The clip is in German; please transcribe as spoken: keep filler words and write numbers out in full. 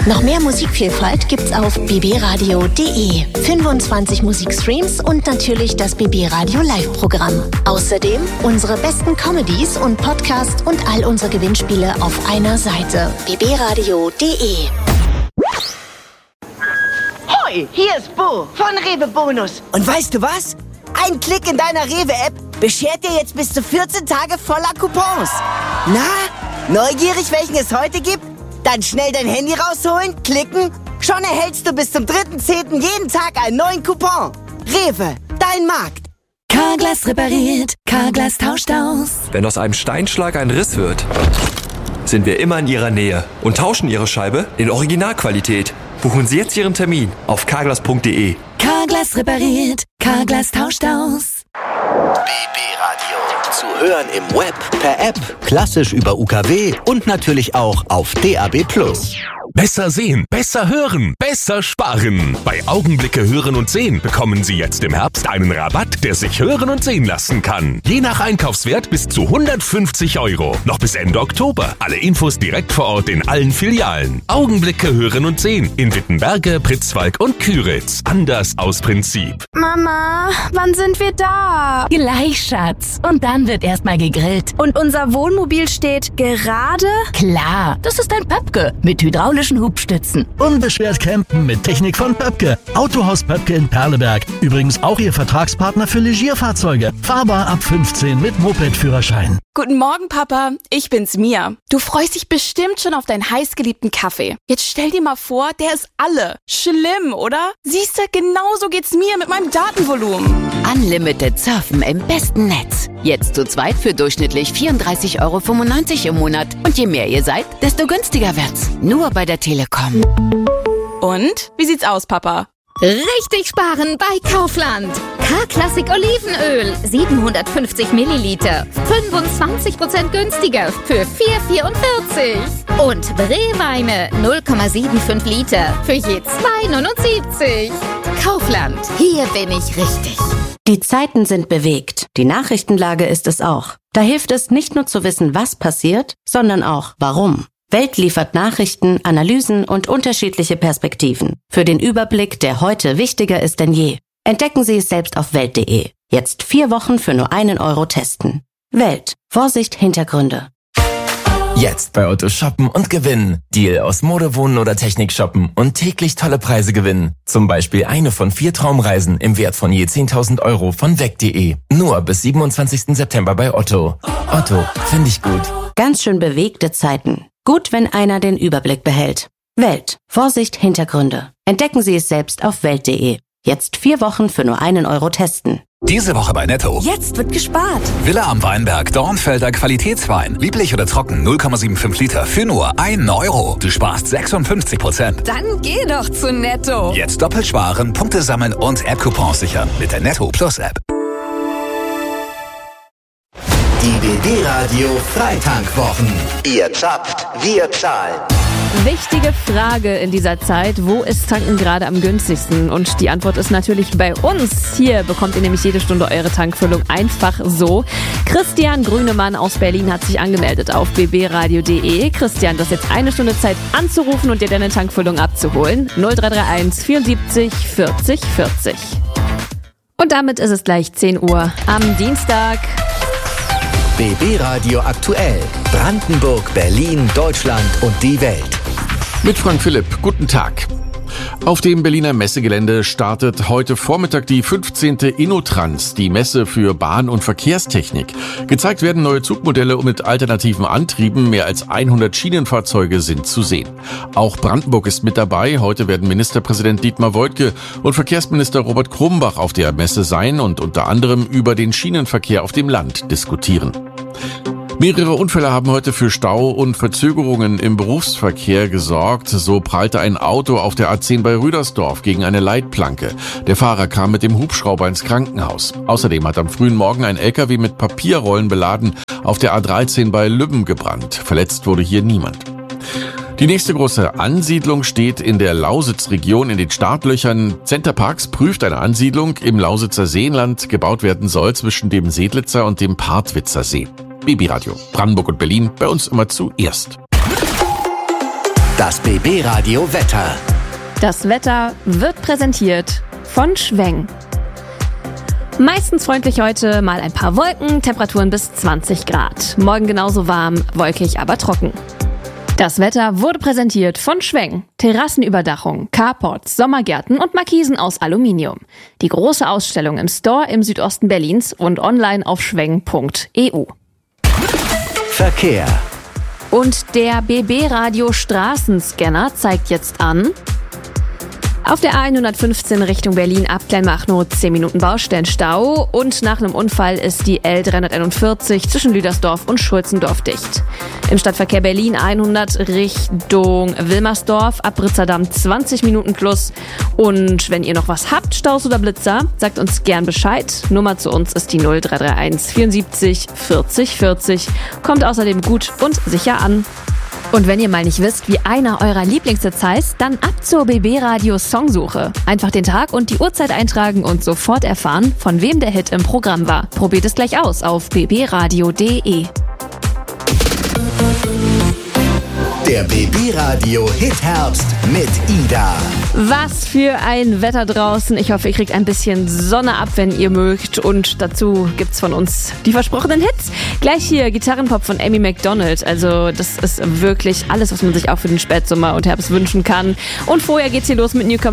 Noch mehr Musikvielfalt gibt's auf b b radio punkt d e. fünfundzwanzig Musikstreams und natürlich das B B Radio Live-Programm. Außerdem unsere besten Comedies und Podcasts und all unsere Gewinnspiele auf einer Seite. b b radio punkt d e. Hoi, hier ist Bo von Rewe Bonus. Und weißt du was? Ein Klick in deiner Rewe-App beschert dir jetzt bis zu vierzehn Tage voller Coupons. Na, neugierig, welchen es heute gibt? Dann schnell dein Handy rausholen, klicken. Schon erhältst du bis zum dritten zehnten jeden Tag einen neuen Coupon. Rewe, dein Markt. Carglass repariert, Carglass tauscht aus. Wenn aus einem Steinschlag ein Riss wird, sind wir immer in Ihrer Nähe und tauschen Ihre Scheibe in Originalqualität. Buchen Sie jetzt Ihren Termin auf carglass punkt d e. Carglass repariert, Carglass tauscht aus. B B Radio. Zu hören im Web, per App, klassisch über U K W und natürlich auch auf D A B plus. Besser sehen, besser hören, besser sparen. Bei Augenblicke hören und sehen bekommen Sie jetzt im Herbst einen Rabatt, der sich hören und sehen lassen kann. Je nach Einkaufswert bis zu hundertfünfzig Euro. Noch bis Ende Oktober. Alle Infos direkt vor Ort in allen Filialen. Augenblicke hören und sehen in Wittenberge, Pritzwalk und Küritz. Anders aus Prinzip. Mama, wann sind wir da? Gleich, Schatz. Und dann wird erstmal gegrillt. Und unser Wohnmobil steht gerade? Klar, das ist ein Pöpke mit hydraulischen Hubstützen. Unbeschwert campen mit Technik von Pöpke. Autohaus Pöpke in Perleberg. Übrigens auch Ihr Vertragspartner für Legierfahrzeuge. Fahrbar ab fünfzehn mit Moped-Führerschein. Guten Morgen, Papa. Ich bin's, Mia. Du freust dich bestimmt schon auf deinen heißgeliebten Kaffee. Jetzt stell dir mal vor, der ist alle. Schlimm, oder? Siehste, genauso geht's mir mit meinem Datenvolumen. Unlimited Surfen im besten Netz. Jetzt zu zweit für durchschnittlich vierunddreißig Euro fünfundneunzig im Monat. Und je mehr ihr seid, desto günstiger wird's. Nur bei der Telekom. Und? Wie sieht's aus, Papa? Richtig sparen bei Kaufland. K-Classic Olivenöl, siebenhundertfünfzig Milliliter, fünfundzwanzig Prozent günstiger für vier Euro vierundvierzig. Und Rehweine, null Komma fünfundsiebzig Liter für je zwei Euro neunundsiebzig. Kaufland, hier bin ich richtig. Die Zeiten sind bewegt. Die Nachrichtenlage ist es auch. Da hilft es nicht nur zu wissen, was passiert, sondern auch warum. Welt liefert Nachrichten, Analysen und unterschiedliche Perspektiven. Für den Überblick, der heute wichtiger ist denn je. Entdecken Sie es selbst auf welt punkt de. Jetzt vier Wochen für nur einen Euro testen. Welt. Vorsicht, Hintergründe. Jetzt bei Otto shoppen und gewinnen. Deal aus Mode, Wohnen oder Technik shoppen und täglich tolle Preise gewinnen. Zum Beispiel eine von vier Traumreisen im Wert von je zehntausend Euro von weg punkt de. Nur bis siebenundzwanzigsten September bei Otto. Otto, finde ich gut. Ganz schön bewegte Zeiten. Gut, wenn einer den Überblick behält. Welt. Vorsicht, Hintergründe. Entdecken Sie es selbst auf welt punkt de. Jetzt vier Wochen für nur einen Euro testen. Diese Woche bei Netto. Jetzt wird gespart. Villa am Weinberg, Dornfelder Qualitätswein. Lieblich oder trocken, null Komma fünfundsiebzig Liter für nur einen Euro. Du sparst sechsundfünfzig Prozent. Dann geh doch zu Netto. Jetzt doppelt sparen, Punkte sammeln und App-Coupons sichern mit der Netto Plus App. Die B B Radio Freitankwwochen. Ihr zapft, wir zahlen. Wichtige Frage in dieser Zeit, wo ist Tanken gerade am günstigsten? Und die Antwort ist natürlich bei uns. Hier bekommt ihr nämlich jede Stunde eure Tankfüllung einfach so. Christian Grünemann aus Berlin hat sich angemeldet auf b b radio punkt de. Christian, du hast jetzt eine Stunde Zeit anzurufen und dir deine Tankfüllung abzuholen. null drei drei eins vierundsiebzig vierzig vierzig. Und damit ist es gleich zehn Uhr am Dienstag. B B Radio aktuell. Brandenburg, Berlin, Deutschland und die Welt. Mit Frank Philipp, guten Tag. Auf dem Berliner Messegelände startet heute Vormittag die fünfzehnte InnoTrans, die Messe für Bahn- und Verkehrstechnik. Gezeigt werden neue Zugmodelle mit alternativen Antrieben. Mehr als hundert Schienenfahrzeuge sind zu sehen. Auch Brandenburg ist mit dabei. Heute werden Ministerpräsident Dietmar Woidke und Verkehrsminister Robert Krumbach auf der Messe sein und unter anderem über den Schienenverkehr auf dem Land diskutieren. Mehrere Unfälle haben heute für Stau und Verzögerungen im Berufsverkehr gesorgt. So prallte ein Auto auf der A zehn bei Rüdersdorf gegen eine Leitplanke. Der Fahrer kam mit dem Hubschrauber ins Krankenhaus. Außerdem hat am frühen Morgen ein L K W mit Papierrollen beladen auf der A dreizehn bei Lübben gebrannt. Verletzt wurde hier niemand. Die nächste große Ansiedlung steht in der Lausitzregion in den Startlöchern. Centerparks prüft eine Ansiedlung im Lausitzer Seenland. Gebaut werden soll zwischen dem Sedlitzer und dem Partwitzer See. B B Radio, Brandenburg und Berlin, bei uns immer zuerst. Das B B Radio Wetter. Das Wetter wird präsentiert von Schweng. Meistens freundlich heute, mal ein paar Wolken, Temperaturen bis zwanzig Grad. Morgen genauso warm, wolkig, aber trocken. Das Wetter wurde präsentiert von Schweng. Terrassenüberdachung, Carports, Sommergärten und Markisen aus Aluminium. Die große Ausstellung im Store im Südosten Berlins und online auf schweng punkt e u. Verkehr. Und der B B Radio Straßenscanner zeigt jetzt an: auf der A hundertfünfzehn Richtung Berlin ab Kleinmachnow zehn Minuten Baustellenstau und nach einem Unfall ist die L dreihunderteinundvierzig zwischen Lüdersdorf und Schulzendorf dicht. Im Stadtverkehr Berlin hundert Richtung Wilmersdorf ab Ritzerdamm zwanzig Minuten plus. Und wenn ihr noch was habt, Staus oder Blitzer, sagt uns gern Bescheid. Nummer zu uns ist die null drei drei eins vierundsiebzig vierzig vierzig. Kommt außerdem gut und sicher an. Und wenn ihr mal nicht wisst, wie einer eurer Lieblingshits heißt, dann ab zur B B Radio Songsuche. Einfach den Tag und die Uhrzeit eintragen und sofort erfahren, von wem der Hit im Programm war. Probiert es gleich aus auf b b radio punkt de. Der B B Radio Hit-Herbst mit Ida. Was für ein Wetter draußen. Ich hoffe, ihr kriegt ein bisschen Sonne ab, wenn ihr mögt. Und dazu gibt's von uns die versprochenen Hits. Gleich hier Gitarrenpop von Amy Macdonald. Also das ist wirklich alles, was man sich auch für den Spätsommer und Herbst wünschen kann. Und vorher geht's hier los mit Newcomer